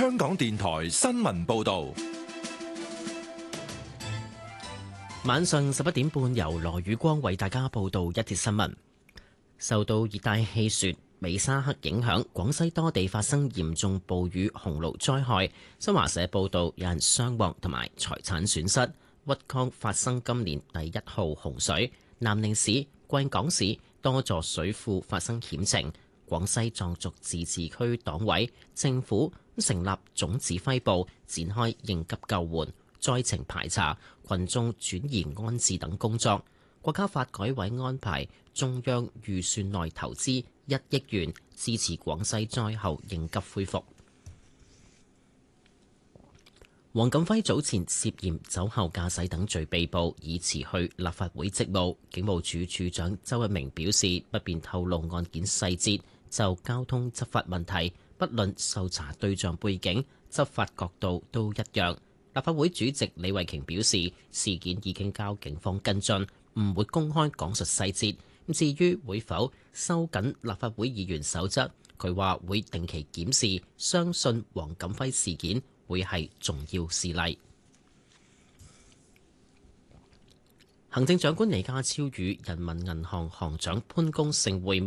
香港電台新聞報道。 晚上11點半，由羅宇光為大家報道一節新聞。受到熱帶氣旋美沙克影響，廣西多地發生嚴重暴雨洪澇災害。新華社報道，有人傷亡同埋財產損失。鬱江發生今年第1號洪水，南寧市、貴港市多座水庫發生險情。廣西壯族自治區黨委、政府成立總指揮部，展開應急救援、災情排查、群眾轉移安置等工作。國家發改委安排中央預算內投資1億元，支持廣西災後應急恢復。黃錦輝早前涉嫌酒後駕駛等罪被捕，已辭去立法會職務。警務處處長周一鳴表示，不便透露案件細節。就交通執法問題，不論受查對象背景、執法角度都一樣。立法會主席李慧瓊表示，事件已經交警方跟進，唔會公開講述細節。至於會否收緊立法會議員守則，佢話會定期檢視，相信黃錦輝事件會係重要事例。行政長官李家超與人民銀行行長潘功勝會面。